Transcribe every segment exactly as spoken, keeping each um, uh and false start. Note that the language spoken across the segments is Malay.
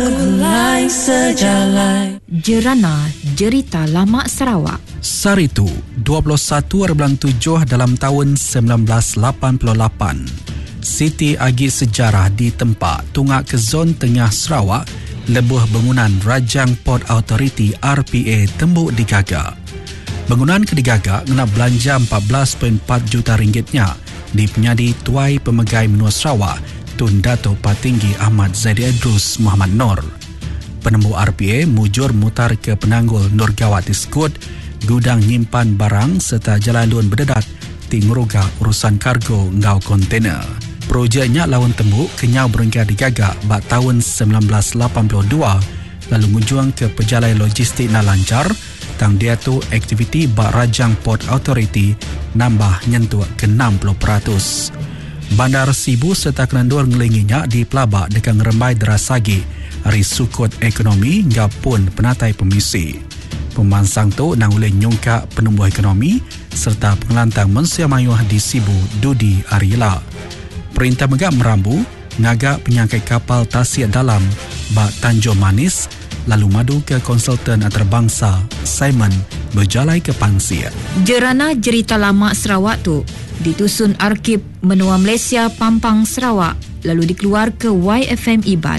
Segulai sejalai Jerana Jerita Lama Sarawak. Saritu, dua puluh satu bulan tujuh dalam tahun sembilan belas lapan puluh lapan. Siti Agi Sejarah di tempat Tungak ke Zon Tengah Sarawak, lebuh bangunan Rajang Port Authority R P A tembuk digaga. Bangunan kedigaga kena belanja empat belas perpuluhan empat juta ringgitnya di penyadi Tuai Pemegai Menua Sarawak Tun Dato' Patinggi Ahmad Zaidi Idrus Muhammad Nur. Penemu R P A mujur mutar ke Penanggul Nur Gawat Iskut, gudang nyimpan barang serta jalan lun berdedat ti nguruga urusan kargo ngau kontainer. Projeknya lawan tembuk kenyau berengga digagak bak tahun sembilan belas lapan puluh dua, lalu mujuang ke pejalai logistik na lancar, tang dia tu aktiviti bak Rajang Port Authority nambah nyentuh ke enam puluh peratus. Bandar Sibu serta Kenandur ngelinginya di pelabak dekat ngerembai derasagi hari sukut ekonomi ngapun penatai pemisi. Pemansang tu nang boleh nyungkak penumbuh ekonomi serta pengelantang mensia mayuh di Sibu Dudi Arila. Perintah megak merambu ngagak penyangkai kapal tasik dalam bak Tanjung Manis lalu madu ke konsultan antarabangsa Simon berjalai ke Pansir. Jerana Jerita Lama Sarawak tu ditusun Arkib Menua Malaysia Pampang Sarawak lalu dikeluar ke Y F M Iban.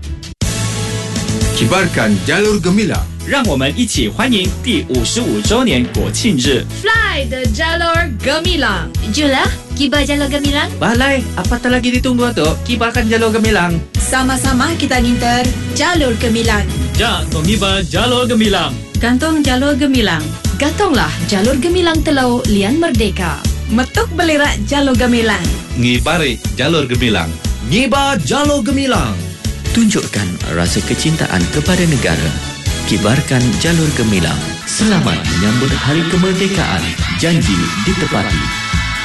Kibarkan jalur gemilang. 让我们一起欢迎第五十五周年国庆日。 Fly the Jalur Gemilang. Julah, kibar Jalur Gemilang. Balai, apa tak lagi ditunggu tu? Kibarkan jalur gemilang. Sama-sama kita nginter Jalur Gemilang. Ja, mengibar jalur gemilang. Gantung Jalur Gemilang. Gantunglah Jalur Gemilang Telau Lian Merdeka. Metuk belirak Jalur Gemilang. Ngibari jalur gemilang. Ngibar jalur gemilang. Tunjukkan rasa kecintaan kepada negara. Kibarkan jalur gemilang. Selamat menyambut Hari Kemerdekaan. Janji ditepati.